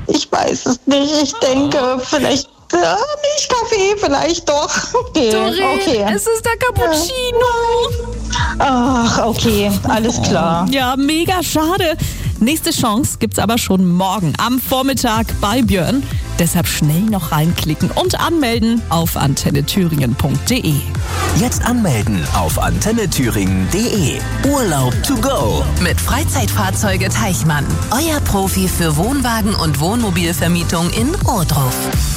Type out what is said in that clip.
Ich weiß es nicht. Ich denke, vielleicht Milchkaffee, vielleicht doch. Okay, Doreen, es ist der Cappuccino. Ach, okay, alles klar. Ja, mega schade. Nächste Chance gibt's aber schon morgen am Vormittag bei Björn. Deshalb schnell noch reinklicken und anmelden auf antennethüringen.de. Jetzt anmelden auf antennethüringen.de. Urlaub to go Mit Freizeitfahrzeuge Teichmann. Euer Profi für Wohnwagen und Wohnmobilvermietung in Ohrdruf.